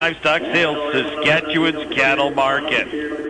Livestock Sales, Saskatchewan's cattle market.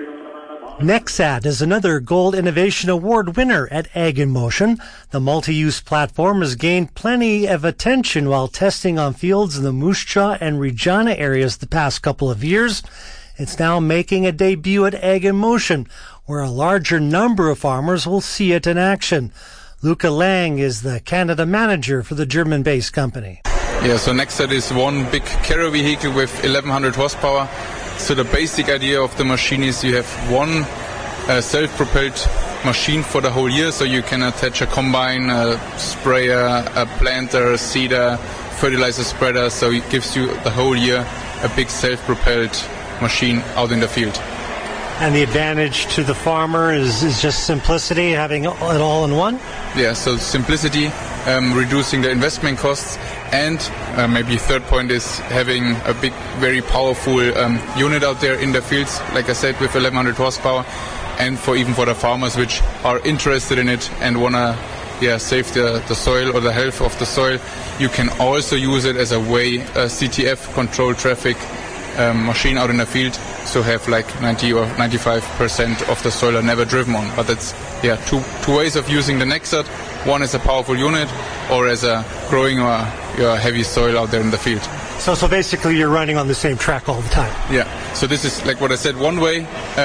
Nexat is another Gold Innovation Award winner at Ag in Motion. The multi-use platform has gained plenty of attention while testing on fields in the Moose Jaw and Regina areas the past couple of years. It's now making a debut at Ag in Motion, where a larger number of farmers will see it in action. Luca Lang is the Canada manager for the German-based company. Yeah, so Nexat is one big carrier vehicle with 1100 horsepower. So the basic idea of the machine is you have one self-propelled machine for the whole year. So you can attach a combine, a sprayer, a planter, seeder, fertilizer spreader. So it gives you the whole year a big self-propelled machine out in the field. And the advantage to the farmer is just simplicity, having it all in one? Yeah, so simplicity, reducing the investment costs, and maybe third point is having a big, very powerful unit out there in the fields, like I said, with 1100 horsepower, and even for the farmers which are interested in it and want to save the soil or the health of the soil. You can also use it as a way, CTF, control traffic machine out in the field, so have like 90 or 95% of the soil are never driven on. But that's two ways of using the Nexat. One is a powerful unit, or as a growing or heavy soil out there in the field. So basically you're running on the same track all the time. Yeah, so this is like what I said, one way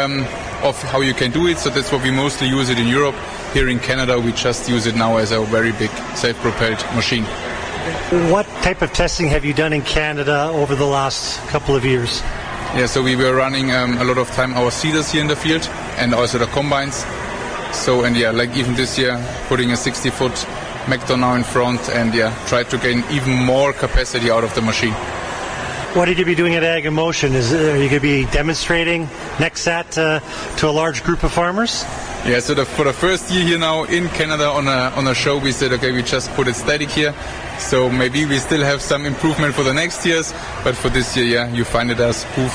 of how you can do it. So that's what we mostly use it in Europe. Here in Canada we just use it now as a very big self-propelled machine. What type of testing have you done in Canada over the last couple of years? Yeah, so we were running a lot of time our seeders here in the field and also the combines. So, and like even this year, putting a 60-foot Mecton now in front and try to gain even more capacity out of the machine. What are you going to be doing at Ag in Motion? Are you going to be demonstrating Nexat to a large group of farmers? Yeah, so for the first year here now in Canada on a show, we said, okay, we just put it static here. So maybe we still have some improvement for the next years, but for this year, you find it as booth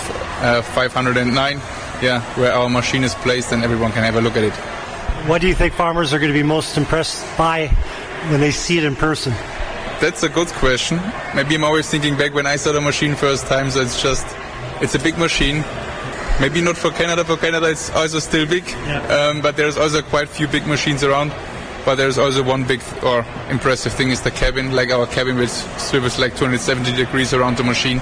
509, where our machine is placed and everyone can have a look at it. What do you think farmers are going to be most impressed by when they see it in person? That's a good question. Maybe I'm always thinking back when I saw the machine first time, so it's a big machine. Maybe not for Canada. For Canada, it's also still big, but there's also quite a few big machines around. But there's also one big or impressive thing is the cabin, like our cabin which swivels like 270 degrees around the machine.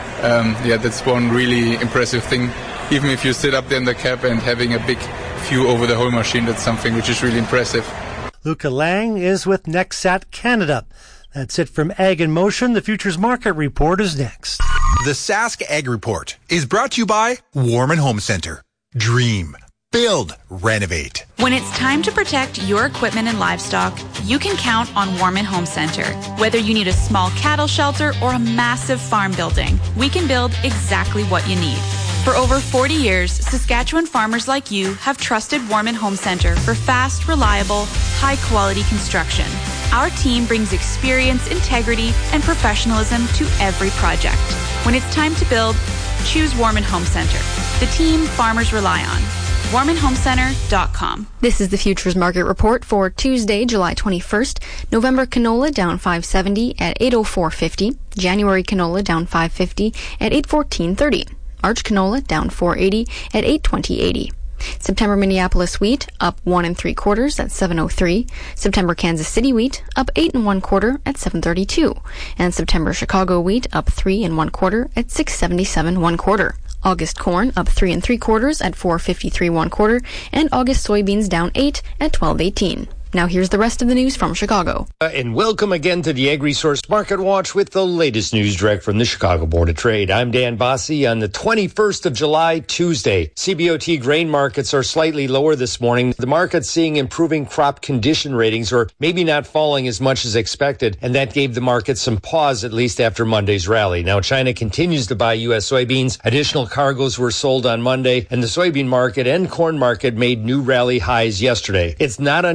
That's one really impressive thing. Even if you sit up there in the cab and having a big view over the whole machine, that's something which is really impressive. Luca Lang is with Nexat Canada. That's it from Ag in Motion. The Futures Market Report is next. The Sask Ag Report is brought to you by Warman Home Center. Dream. Build. Renovate. When it's time to protect your equipment and livestock, you can count on Warman Home Center. Whether you need a small cattle shelter or a massive farm building, we can build exactly what you need. For over 40 years, Saskatchewan farmers like you have trusted Warman Home Center for fast, reliable, high-quality construction. Our team brings experience, integrity, and professionalism to every project. When it's time to build, choose Warman Home Center, the team farmers rely on. WarmanHomeCenter.com. This is the Futures Market Report for Tuesday, July 21st. November canola down 570 at 804.50. January canola down 550 at 814.30. March canola down 480 at 820.80. September Minneapolis wheat up 1 3/4 at 703. September Kansas City wheat up 8 1/4 at 732. And September Chicago wheat up 3 1/4 at 677 1/4. August corn up 3 3/4 at 453 1/4, and August soybeans down 8 at 12.18. Now here's the rest of the news from Chicago. And welcome again to the Agri-Source Market Watch with the latest news direct from the Chicago Board of Trade. I'm Dan Bossie on the 21st of July, Tuesday. CBOT grain markets are slightly lower this morning. The market's seeing improving crop condition ratings, or maybe not falling as much as expected, and that gave the market some pause, at least after Monday's rally. Now, China continues to buy U.S. soybeans. Additional cargoes were sold on Monday, and the soybean market and corn market made new rally highs yesterday. It's not uncommon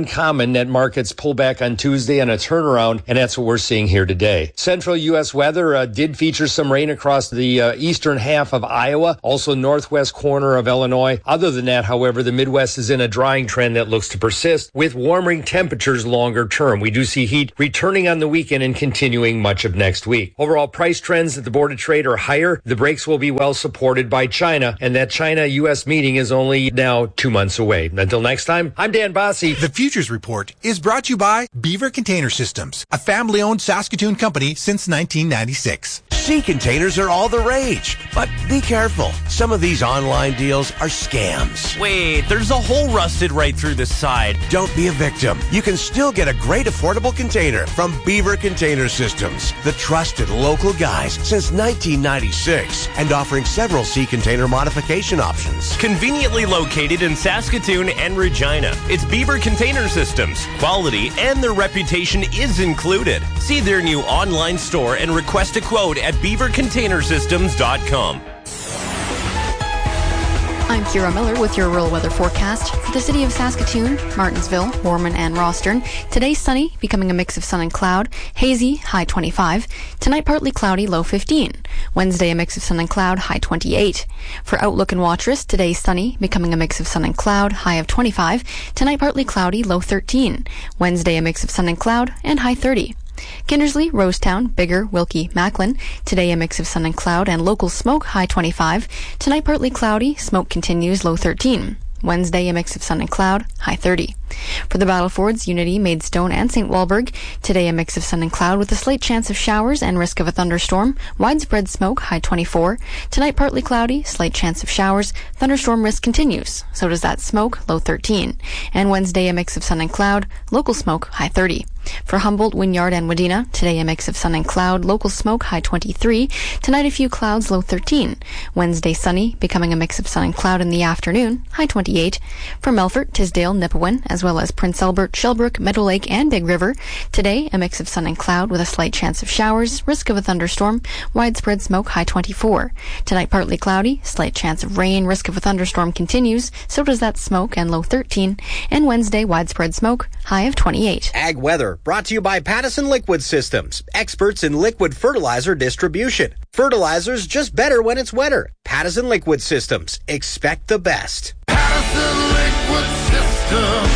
then net markets pull back on Tuesday on a turnaround, and that's what we're seeing here today. Central U.S. weather did feature some rain across the eastern half of Iowa, also northwest corner of Illinois. Other than that, however, the Midwest is in a drying trend that looks to persist with warming temperatures longer term. We do see heat returning on the weekend and continuing much of next week. Overall price trends at the Board of Trade are higher. The breaks will be well supported by China, and that China-U.S. meeting is only now 2 months away. Until next time, I'm Dan Bossy. The Futures Report is brought to you by Beaver Container Systems, a family-owned Saskatoon company since 1996. Sea containers are all the rage, but be careful. Some of these online deals are scams. Wait, there's a hole rusted right through the side. Don't be a victim. You can still get a great affordable container from Beaver Container Systems, the trusted local guys since 1996, and offering several sea container modification options. Conveniently located in Saskatoon and Regina. It's Beaver Container Systems. Quality and their reputation is included. See their new online store and request a quote at beavercontainersystems.com. I'm Kira Miller with your rural weather forecast for the city of Saskatoon, Martinsville, Warman, and Rostern. Today, sunny, becoming a mix of sun and cloud. Hazy, high 25. Tonight, partly cloudy, low 15. Wednesday, a mix of sun and cloud, high 28. For outlook and watch risk, today, sunny, becoming a mix of sun and cloud, high of 25. Tonight, partly cloudy, low 13. Wednesday, a mix of sun and cloud, and high 30. Kindersley, Rosetown, Bigger, Wilkie, Macklin. Today a mix of sun and cloud and local smoke, high 25. Tonight partly cloudy, smoke continues, low 13. Wednesday a mix of sun and cloud, high 30. For the Battlefords, Unity, Maidstone, and St. Walburg, today a mix of sun and cloud with a slight chance of showers and risk of a thunderstorm. Widespread smoke, high 24. Tonight partly cloudy, slight chance of showers. Thunderstorm risk continues. So does that smoke, low 13. And Wednesday a mix of sun and cloud, local smoke, high 30. For Humboldt, Wynyard, and Wadena, today a mix of sun and cloud, local smoke, high 23. Tonight a few clouds, low 13. Wednesday sunny, becoming a mix of sun and cloud in the afternoon, high 28. For Melfort, Tisdale, Nipawin, as well as Prince Albert, Shellbrook, Meadow Lake, and Big River, today a mix of sun and cloud with a slight chance of showers, risk of a thunderstorm, widespread smoke, high 24. Tonight partly cloudy, slight chance of rain, risk of a thunderstorm continues, so does that smoke, and low 13. And Wednesday widespread smoke, high of 28. Ag weather brought to you by Pattison Liquid Systems, experts in liquid fertilizer distribution. Fertilizer's just better when it's wetter. Pattison Liquid Systems. Expect the best. Pattison Liquid Systems.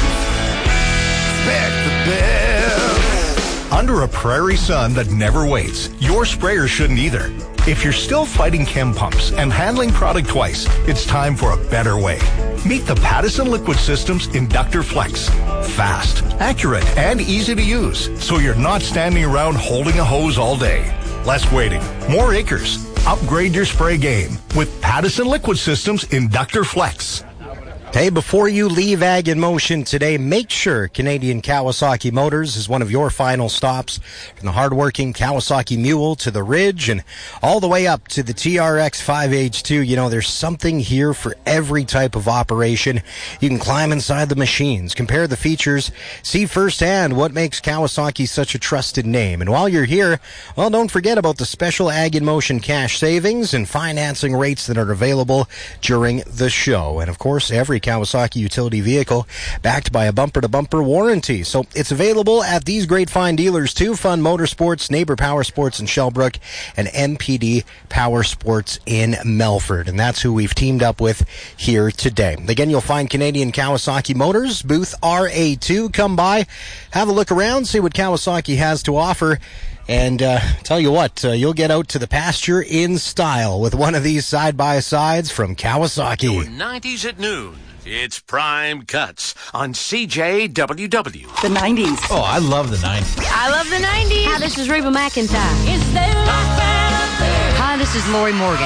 Expect the best. Under a prairie sun that never waits, your sprayer shouldn't either. If you're still fighting chem pumps and handling product twice, it's time for a better way. Meet the Pattison Liquid Systems Inductor Flex. Fast, accurate, and easy to use, so you're not standing around holding a hose all day. Less waiting, more acres. Upgrade your spray game with Pattison Liquid Systems Inductor Flex. Hey, before you leave Ag in Motion today, make sure Canadian Kawasaki Motors is one of your final stops. From the hardworking Kawasaki Mule to the Ridge and all the way up to the TRX 5H2, you know, there's something here for every type of operation. You can climb inside the machines, compare the features, see firsthand what makes Kawasaki such a trusted name. And while you're here, well, don't forget about the special Ag in Motion cash savings and financing rates that are available during the show. And of course, every Kawasaki utility vehicle backed by a bumper-to-bumper warranty. So it's available at these great fine dealers too: Fun Motorsports, Neighbor Power Sports in Shellbrook, and MPD Power Sports in Melfort. And that's who we've teamed up with here today. Again, you'll find Canadian Kawasaki Motors, booth RA2. Come by, have a look around, see what Kawasaki has to offer. And tell you what, you'll get out to the pasture in style with one of these side-by-sides from Kawasaki. Your 90s at noon. It's Prime Cuts on CJWW. The 90s. Oh, I love the 90s. I love the 90s. Hi, this is Reba McEntire. Is there life out there? Hi, this is Lori Morgan.